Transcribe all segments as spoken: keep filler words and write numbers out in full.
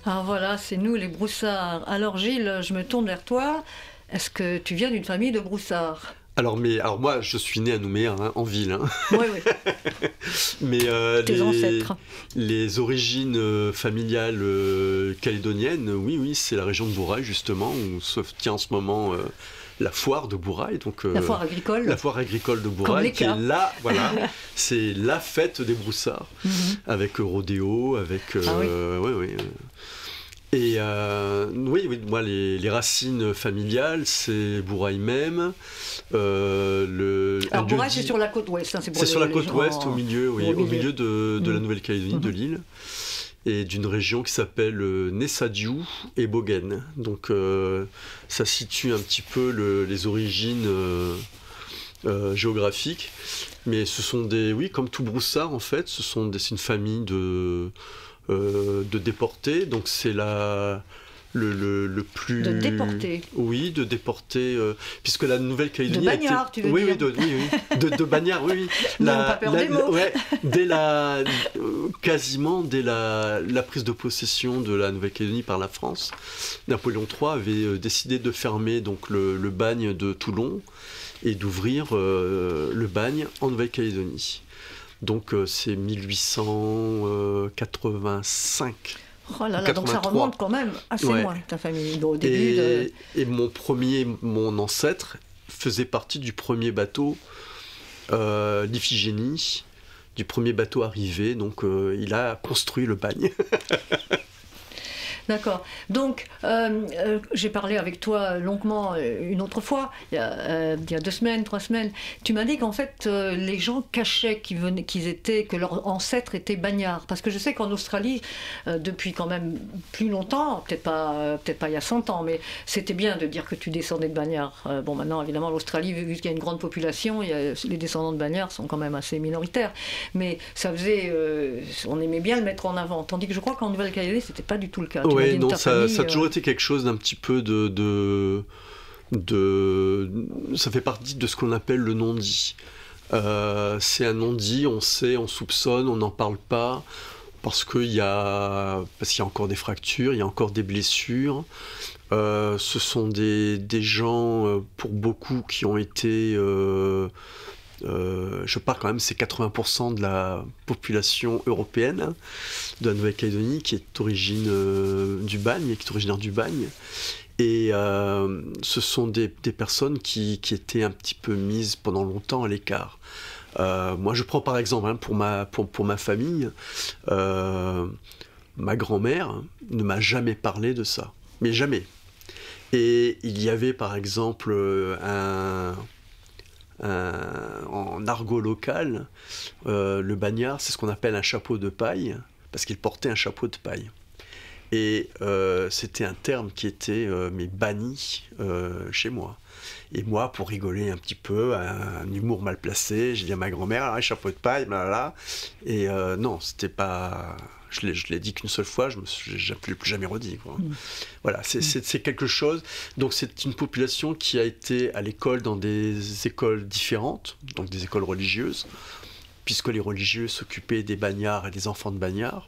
Alors voilà, c'est nous les Broussards. Alors Gilles, je me tourne vers toi. Est-ce que tu viens d'une famille de Broussards? Alors, mais, alors moi, je suis né à Nouméa, hein, en ville. Hein. Oui, oui. mais euh, Tes les, ancêtres. les origines euh, familiales euh, calédoniennes, oui, oui, c'est la région de Bourail, justement, où se tient en ce moment euh, la foire de Bourail. Donc, euh, La foire agricole. La foire agricole de Comme Bourail, les qui est cas. là, voilà, c'est la fête des Broussards, Mhm. avec euh, rodéo, avec... Euh, Ah oui. ouais, ouais, euh, Et euh, oui, oui, moi, les, les racines familiales, c'est Bourail même. Euh, le, Alors un Bourail, lieu c'est dit- sur la côte ouest. hein, c'est pour c'est les- sur la les côte gens ouest, en- au milieu, oui, au au milieu. milieu de, de la Mm. Nouvelle-Calédonie, de Mhm. l'île, et d'une région qui s'appelle euh, Nessadiou et Bogen. Donc euh, ça situe un petit peu le- les origines euh, euh, géographiques. Mais ce sont des, oui, comme tout Broussard en fait, ce sont des, c'est une famille de, euh, de déportés. Donc c'est la le, le, le plus... De déportés. Oui, de déportés, euh, puisque la Nouvelle-Calédonie De a été... bagnards, tu veux oui, dire. Oui, de, oui, oui, de, de bagnards, oui, oui. N'ayons pas peur des mots. Ouais, dès la... euh, quasiment dès la, la prise de possession de la Nouvelle-Calédonie par la France, Napoléon trois avait euh, décidé de fermer donc, le, le bagne de Toulon et d'ouvrir euh, le bagne en Nouvelle-Calédonie. Donc euh, c'est mille huit cent quatre-vingt-cinq. Oh là là, donc ça quatre-vingt-trois. remonte quand même assez Ouais. loin, ta famille. Bon, au début Et, de... et mon premier, mon ancêtre faisait partie du premier bateau, euh, l'Iphigénie, du premier bateau arrivé, donc euh, il a construit le bagne. D'accord. Donc, euh, euh, j'ai parlé avec toi longuement euh, une autre fois, il y a, euh, il y a deux semaines, trois semaines. Tu m'as dit qu'en fait, euh, les gens cachaient qu'ils venaient, qu'ils étaient, que leurs ancêtres étaient bagnards. Parce que je sais qu'en Australie, euh, depuis quand même plus longtemps, peut-être pas, euh, peut-être pas il y a cent ans, mais c'était bien de dire que tu descendais de bagnards. Euh, bon, maintenant, évidemment, l'Australie, vu qu'il y a une grande population, il y a, les descendants de bagnards sont quand même assez minoritaires. Mais ça faisait, euh, on aimait bien le mettre en avant. Tandis que je crois qu'en Nouvelle-Calédonie, c'était pas du tout le cas. Tu m'as dit Oui, de non, ta ça, famille, ça a toujours euh, été quelque chose d'un petit peu de, de, de... Ça fait partie de ce qu'on appelle le non-dit. Euh, c'est un non-dit, on sait, on soupçonne, on n'en parle pas, parce qu'il y a, parce qu'il y a encore des fractures, il y a encore des blessures. Euh, ce sont des, des gens, euh, pour beaucoup, qui ont été... Euh, euh, je parle quand même, c'est quatre-vingts pour cent de la population européenne, hein, de la Nouvelle-Calédonie, qui est d'origine euh, du Bagne, qui est originaire du Bagne. Et euh, ce sont des, des personnes qui, qui étaient un petit peu mises pendant longtemps à l'écart. Euh, moi, je prends par exemple, hein, pour, ma, pour, pour ma famille, euh, ma grand-mère ne m'a jamais parlé de ça. Mais jamais. Et il y avait par exemple un... Un, en argot local, euh, le bagnard, c'est ce qu'on appelle un chapeau de paille, parce qu'il portait un chapeau de paille. Et euh, c'était un terme qui était euh, mais banni euh, chez moi. Et moi, pour rigoler un petit peu, un, un humour mal placé, j'ai dit à ma grand-mère, ah, chapeau de paille, blablabla. Et euh, non, c'était pas... Je l'ai, je l'ai dit qu'une seule fois, je ne l'ai plus, plus jamais redit. Quoi. Mmh. Voilà, c'est, mmh. c'est, c'est quelque chose. Donc c'est une population qui a été à l'école dans des écoles différentes, donc des écoles religieuses, puisque les religieux s'occupaient des bagnards et des enfants de bagnards.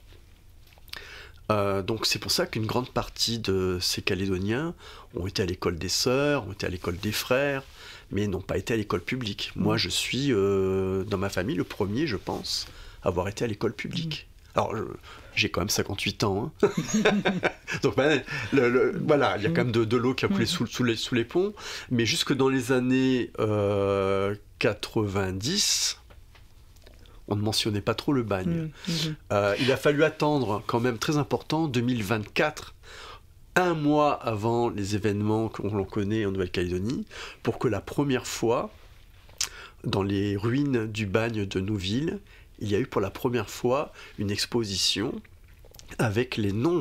Euh, donc c'est pour ça qu'une grande partie de ces Calédoniens ont été à l'école des sœurs, ont été à l'école des frères, mais n'ont pas été à l'école publique. Mmh. Moi, je suis, euh, dans ma famille, le premier, je pense, à avoir été à l'école publique. Mmh. Alors, je, j'ai quand même cinquante-huit ans. Hein. Donc, ben, le, le, voilà, il y a quand même de, de l'eau qui a coulé sous, sous, les, sous les ponts. Mais jusque dans les années euh, quatre-vingt-dix, on ne mentionnait pas trop le bagne. Mmh, mmh. Euh, il a fallu attendre, quand même très important, deux mille vingt-quatre, un mois avant les événements que l'on connaît en Nouvelle-Calédonie, pour que la première fois, dans les ruines du bagne de Nouville, il y a eu pour la première fois une exposition avec les noms,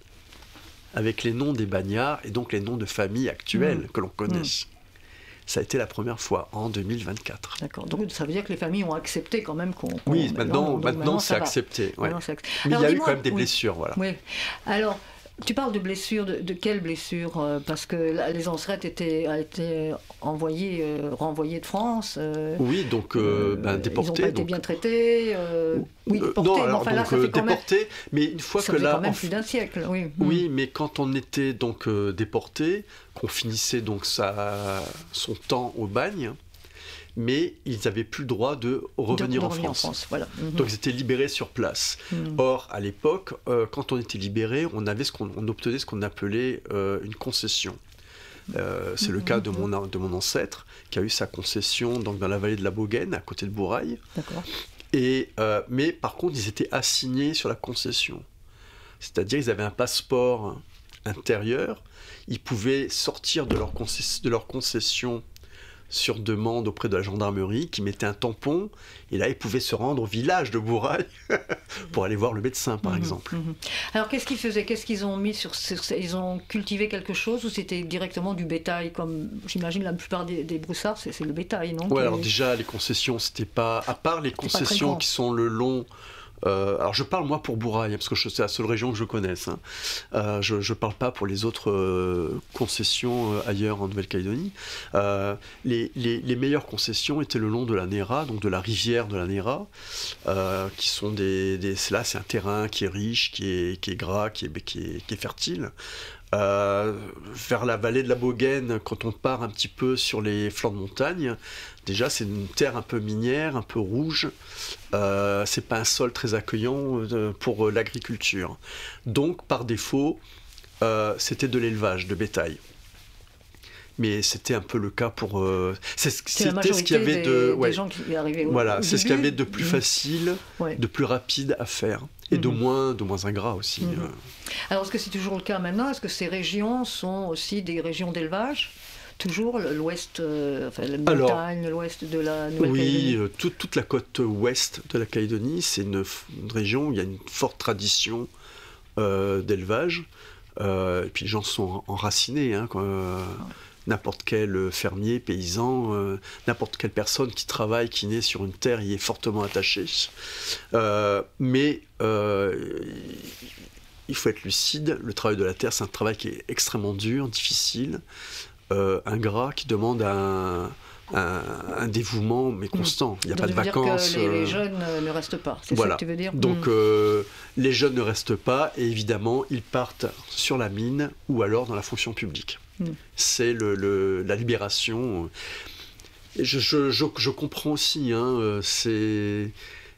avec les noms des bagnards et donc les noms de familles actuelles mmh. que l'on connaît. Mmh. Ça a été la première fois en deux mille vingt-quatre. D'accord. Donc ça veut dire que les familles ont accepté quand même qu'on. qu'on oui, maintenant, non, maintenant, maintenant c'est accepté. Ouais. Maintenant, c'est accepté. Mais alors, il y a eu quand même des oui. blessures, voilà. Oui. Alors. Tu parles de blessures, de, de quelles blessures euh, parce que la, les Anserette étaient, a été envoyés, euh, renvoyés de France. Euh, oui, donc euh, ben, déportés. Ils n'ont pas été donc... bien traités. Euh, oui, déportés. Non, mais alors, enfin, là, donc, ça euh, fait quand déportés, même, mais une fois ça que fait là, quand même en... plus d'un siècle. Oui, oui, mais quand on était donc euh, déporté, qu'on finissait donc sa... son temps au bagne. Mais ils n'avaient plus le droit de revenir, de, de en, revenir France. en France. Voilà. Mm-hmm. Donc ils étaient libérés sur place. Mm. Or, à l'époque, euh, quand on était libéré, on, avait ce qu'on, on obtenait ce qu'on appelait euh, une concession. Euh, c'est mm-hmm. le cas de mon, de mon ancêtre, qui a eu sa concession donc, dans la vallée de la Bogaine, à côté de Bourail. D'accord. Et, euh, mais par contre, ils étaient assignés sur la concession. C'est-à-dire qu'ils avaient un passeport intérieur, ils pouvaient sortir de leur, concession, de leur concession sur demande auprès de la gendarmerie, qui mettait un tampon, et là, ils pouvaient se rendre au village de Bourail pour aller voir le médecin, par mmh, exemple. Mmh. Alors, qu'est-ce qu'ils faisaient? Qu'est-ce qu'ils ont mis sur, sur... Ils ont cultivé quelque chose, ou c'était directement du bétail, comme, j'imagine, la plupart des, des broussards, c'est, c'est le bétail, non? Oui, qui... alors déjà, les concessions, c'était pas... À part les concessions qui sont le long... Euh, alors je parle moi pour Bourail, parce que c'est la seule région que je connaisse. Hein. Euh, je ne parle pas pour les autres euh, concessions euh, ailleurs en Nouvelle-Calédonie. Euh, les, les, les meilleures concessions étaient le long de la Néra, donc de la rivière de la Néra, euh, qui sont des, des... Là, c'est un terrain qui est riche, qui est, qui est gras, qui est, qui est, qui est fertile. Euh, vers la vallée de la Bogaine, quand on part un petit peu sur les flancs de montagne, déjà c'est une terre un peu minière, un peu rouge, euh, c'est pas un sol très accueillant euh, pour euh, l'agriculture. Donc par défaut, euh, c'était de l'élevage de bétail. Mais c'était un peu le cas pour... Euh, c'est, c'était ce qu'il y avait des, de... Ouais, des gens qui arrivaient au, voilà, au c'est début. Ce qu'il y avait de plus facile, ouais. de plus rapide à faire. Et de, mmh. moins, de moins ingrat aussi. Mmh. Alors, est-ce que c'est toujours le cas maintenant? Est-ce que ces régions sont aussi des régions d'élevage? Toujours l'ouest, euh, enfin la montagne, l'ouest de la Nouvelle-Calédonie? Oui, euh, tout, toute la côte ouest de la Calédonie, c'est une, une région où il y a une forte tradition euh, d'élevage. Euh, et puis les gens sont enracinés. Hein, quoi, euh, ouais. N'importe quel fermier, paysan, euh, n'importe quelle personne qui travaille, qui naît sur une terre, y est fortement attaché. Euh, mais euh, il faut être lucide, le travail de la terre, c'est un travail qui est extrêmement dur, difficile, euh, ingrat, qui demande un, un, un dévouement, mais constant. Il n'y a Donc, pas de vacances. Dire que les, les jeunes ne restent pas, c'est voilà. ça que tu veux dire? Donc, mmh. euh, les jeunes ne restent pas, et évidemment, ils partent sur la mine, ou alors dans la fonction publique. C'est le, le, la libération. Je, je, je, je comprends aussi. Hein, c'est,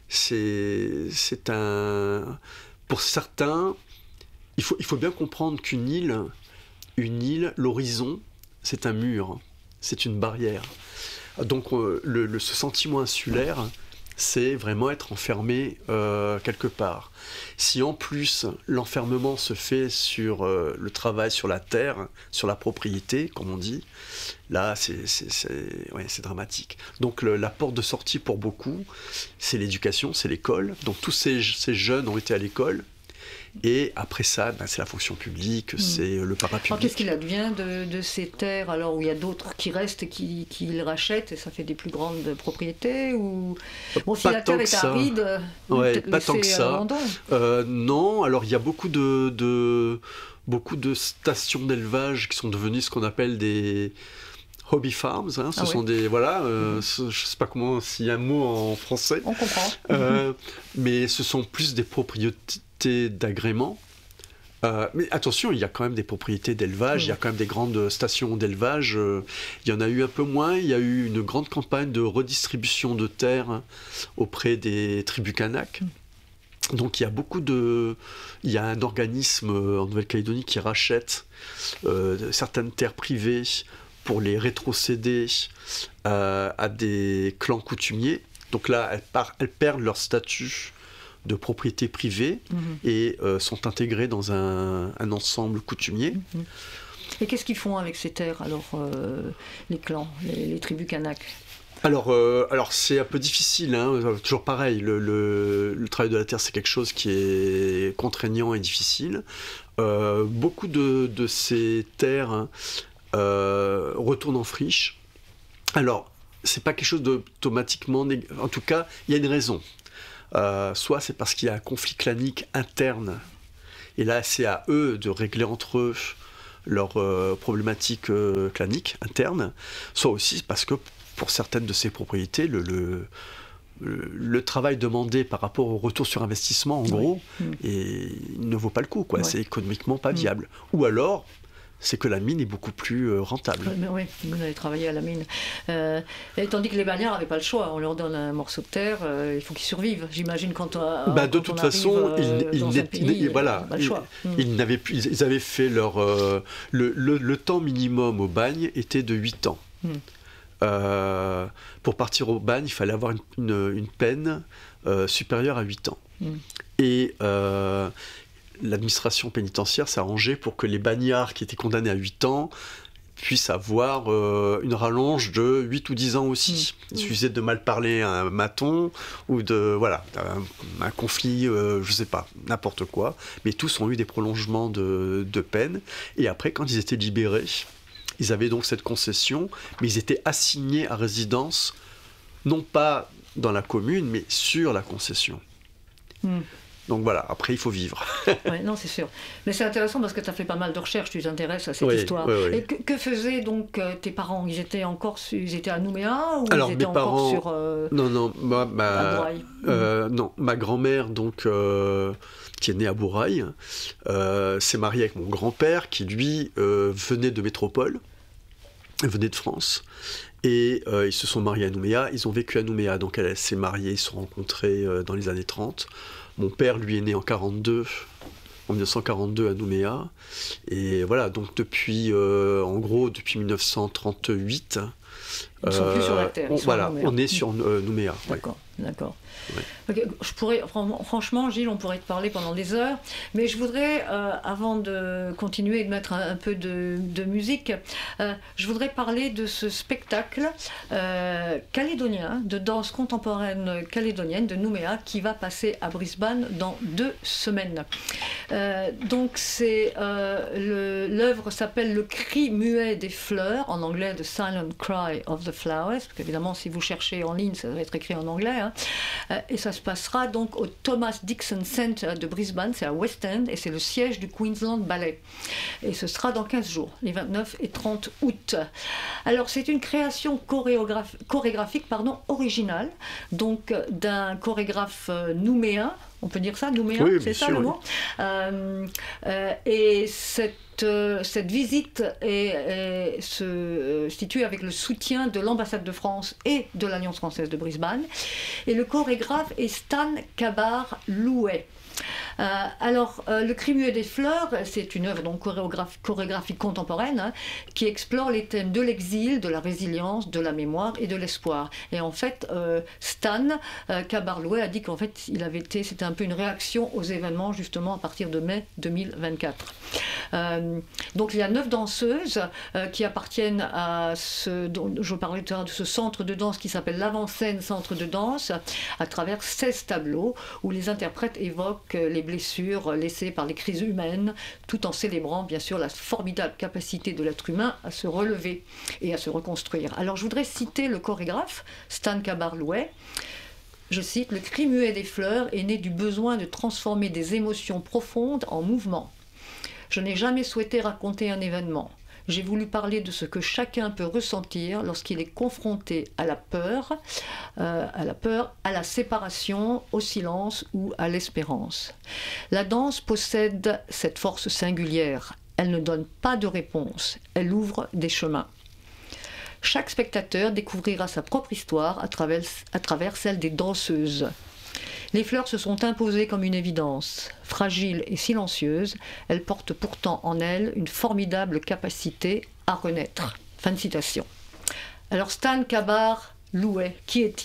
c'est, c'est un. Pour certains, il faut, il faut bien comprendre qu'une île, une île, l'horizon, c'est un mur, c'est une barrière. Donc, le, le, ce sentiment insulaire, c'est vraiment être enfermé euh, quelque part. Si en plus l'enfermement se fait sur euh, le travail sur la terre, sur la propriété, comme on dit, là c'est, c'est, c'est, ouais, c'est dramatique. Donc le, la porte de sortie pour beaucoup, c'est l'éducation, c'est l'école. Donc tous ces, ces jeunes ont été à l'école. Et après ça, ben, c'est la fonction publique, mmh. c'est le parapublic. Alors qu'est-ce qu'il advient de, de ces terres, alors où il y a d'autres qui restent et qui, qui les rachètent, et ça fait des plus grandes propriétés ou... Bon, si pas la terre est ça. aride, ouais, pas tant que ça. Euh, non, alors il y a beaucoup de, de, beaucoup de stations d'élevage qui sont devenues ce qu'on appelle des... hobby farms, hein, ce ah sont ouais. des voilà, euh, mm-hmm. je sais pas comment s'il y a un mot en français. On comprend. Euh, mais ce sont plus des propriétés d'agrément. Euh, mais attention, il y a quand même des propriétés d'élevage, mm. il y a quand même des grandes stations d'élevage. Euh, il y en a eu un peu moins. Il y a eu une grande campagne de redistribution de terres auprès des tribus Kanak. Mm. Donc il y a beaucoup de, il y a un organisme en Nouvelle-Calédonie qui rachète euh, certaines terres privées pour les rétrocéder euh, à des clans coutumiers. Donc là, elles, par, elles perdent leur statut de propriété privée mmh. et euh, sont intégrées dans un, un ensemble coutumier. Mmh. Et qu'est-ce qu'ils font avec ces terres, alors, euh, les clans, les, les tribus Kanak? Alors, euh, alors c'est un peu difficile, hein. Toujours pareil, le, le, le travail de la terre, c'est quelque chose qui est contraignant et difficile. Euh, beaucoup de, de ces terres... Hein, Euh, retourne en friche. Alors, c'est pas quelque chose d'automatiquement... Nég... En tout cas, il y a une raison. Euh, soit c'est parce qu'il y a un conflit clanique interne Et là, c'est à eux de régler entre eux leurs euh, problématiques euh, claniques internes, soit aussi parce que pour certaines de ces propriétés, le, le, le, le travail demandé par rapport au retour sur investissement, en oui. gros, mmh. et, il ne vaut pas le coup, quoi. Ouais. C'est économiquement pas viable. Mmh. Ou alors, c'est que la mine est beaucoup plus euh, rentable. Mais oui, vous allez travailler à la mine. Euh, et tandis que les bagnards n'avaient pas le choix. On leur donne un morceau de terre, euh, il faut qu'ils survivent. J'imagine quand, euh, bah, de quand toute on façon, arrive, ils, euh, ils, pays, ils, voilà, pas le choix. Ils, mm. ils, n'avaient plus, ils avaient fait leur... Euh, le, le, le temps minimum au bagne était de huit ans. Mm. Euh, pour partir au bagne, il fallait avoir une, une, une peine euh, supérieure à huit ans. Mm. Et... Euh, l'administration pénitentiaire s'est arrangée pour que les bagnards qui étaient condamnés à huit ans puissent avoir euh, une rallonge de huit ou dix ans aussi. Mmh. Il suffisait de mal parler à un maton ou de, voilà, un, un conflit, euh, je sais pas, n'importe quoi. Mais tous ont eu des prolongements de, de peine. Et après, quand ils étaient libérés, ils avaient donc cette concession, mais ils étaient assignés à résidence, non pas dans la commune, mais sur la concession. Mmh. Donc voilà, après il faut vivre. Oui, non, c'est sûr. Mais c'est intéressant parce que tu as fait pas mal de recherches, tu t'intéresses à cette oui, histoire. Oui, oui. Et que, que faisaient donc euh, tes parents? Ils étaient encore su, ils étaient à Nouméa ou Alors, ils étaient mes encore parents, sur euh, non, non, ma, ma, à Bourail euh, Non, ma grand-mère, donc, euh, qui est née à Bourail, euh, s'est mariée avec mon grand-père qui, lui, euh, venait de métropole, venait de France. Et euh, ils se sont mariés à Nouméa, ils ont vécu à Nouméa. Donc elle, elle s'est mariée, ils se sont rencontrés euh, dans les années trente. Mon père, lui, est né en quarante-deux, en dix-neuf cent quarante-deux à Nouméa. Et voilà, donc depuis, euh, en gros, depuis mille neuf cent trente-huit... Ils ne sont euh, plus sur la Terre, ils on, sont voilà, à Nouméa. On est sur euh, Nouméa. D'accord, ouais. d'accord. Ouais. Okay, je pourrais, franchement, Gilles, on pourrait te parler pendant des heures, mais je voudrais, euh, avant de continuer et de mettre un, un peu de, de musique, euh, je voudrais parler de ce spectacle euh, calédonien, de danse contemporaine calédonienne de Nouméa, qui va passer à Brisbane dans deux semaines. Euh, donc, c'est, euh, l'œuvre s'appelle Le cri muet des fleurs, en anglais The Silent Cry of the Flowers, parce qu'évidemment, si vous cherchez en ligne, ça va être écrit en anglais, hein. Et ça se passera donc au Thomas Dixon Centre de Brisbane, c'est à West End, et c'est le siège du Queensland Ballet. Et ce sera dans quinze jours, les vingt-neuf et trente août. Alors c'est une création chorégraph- chorégraphique pardon, originale, donc d'un chorégraphe nouméen, on peut dire ça, nouméen, oui, c'est ça sûr, le mot oui. euh, euh, Et cette Euh, cette visite est, est, se euh, situe avec le soutien de l'ambassade de France et de l'Alliance française de Brisbane. Et le chorégraphe est Stan Kabar-Louet. Euh, alors, euh, Le cri muet des fleurs, c'est une œuvre donc chorégraph- chorégraphique contemporaine hein, qui explore les thèmes de l'exil, de la résilience, de la mémoire et de l'espoir. Et en fait, euh, Stan euh, Kabar-Louet a dit qu'en fait, il avait été, c'était un peu une réaction aux événements justement à partir de mai deux mille vingt-quatre. Euh, donc, il y a neuf danseuses euh, qui appartiennent à ce, dont je parlais tout à l'heure de ce centre de danse qui s'appelle l'Avant-Scène Centre de danse, à travers seize tableaux où les interprètes évoquent les blessures laissées par les crises humaines, tout en célébrant bien sûr la formidable capacité de l'être humain à se relever et à se reconstruire. Alors je voudrais citer le chorégraphe Stan Kabar-Louet. Je cite: Le cri muet des fleurs est né du besoin de transformer des émotions profondes en mouvement. Je n'ai jamais souhaité raconter un événement. J'ai voulu parler de ce que chacun peut ressentir lorsqu'il est confronté à la peur, euh, à la peur, à la séparation, au silence ou à l'espérance. La danse possède cette force singulière. Elle ne donne pas de réponse, elle ouvre des chemins. Chaque spectateur découvrira sa propre histoire à travers, à travers celle des danseuses. Les fleurs se sont imposées comme une évidence. Fragiles et silencieuses, elles portent pourtant en elles une formidable capacité à renaître. Fin de citation. Alors Stan Kabar-Louet, qui est-il ?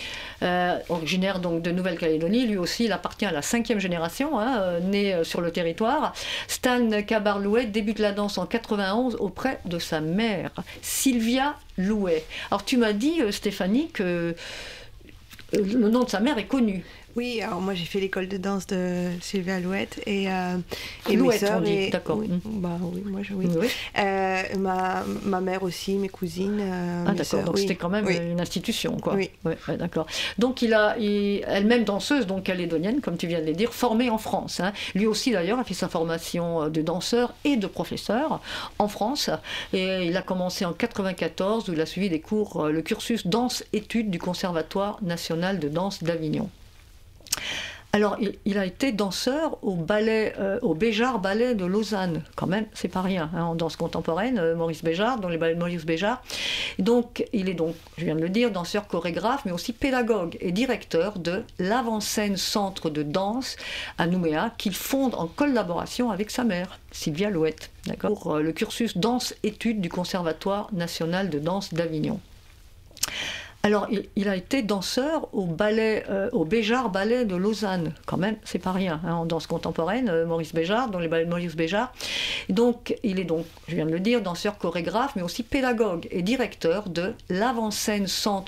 Euh, originaire donc de Nouvelle-Calédonie, lui aussi il appartient à la cinquième génération, hein, euh, né euh, sur le territoire. Stan Kabar-Louet débute la danse en quatre-vingt-onze auprès de sa mère, Sylvia Louet. Alors tu m'as dit, euh, Stéphanie, que le nom de sa mère est connu. Oui, alors moi j'ai fait l'école de danse de Sylvia Alouette et, euh, et Louette, mes sœurs. on dit, Et, d'accord. oui, bah oui, moi je oui. Oui. Euh, ma, ma mère aussi, mes cousines. Euh, Ah mes d'accord, sœurs, donc oui. c'était quand même Oui. une institution, quoi. Oui. Ouais, ouais, d'accord. Donc il a, il- elle-même danseuse, donc calédonienne, comme tu viens de le dire, formée en France. Hein. Lui aussi d'ailleurs a fait sa formation de danseur et de professeur en France. Et il a commencé en quatre-vingt-quatorze, où il a suivi des cours, le cursus danse-études du Conservatoire national de danse d'Avignon. Alors, il, il a été danseur au ballet, euh, au Béjart Ballet de Lausanne, quand même, c'est pas rien, hein, en danse contemporaine, euh, Maurice Béjart, dans les ballets de Maurice Béjart. Donc, il est donc, je viens de le dire, danseur chorégraphe, mais aussi pédagogue et directeur de l'Avant-Scène Centre de Danse à Nouméa, qu'il fonde en collaboration avec sa mère, Sylvia Alouette, d'accord, pour euh, le cursus danse-études du Conservatoire national de danse d'Avignon. Alors, il, il a été danseur au ballet, euh, au Béjart Ballet de Lausanne, quand même, c'est pas rien, hein, en danse contemporaine, euh, Maurice Béjart, dans les ballets de Maurice Béjart. Donc, il est donc, je viens de le dire, danseur chorégraphe, mais aussi pédagogue et directeur de l'Avant-Scène Centre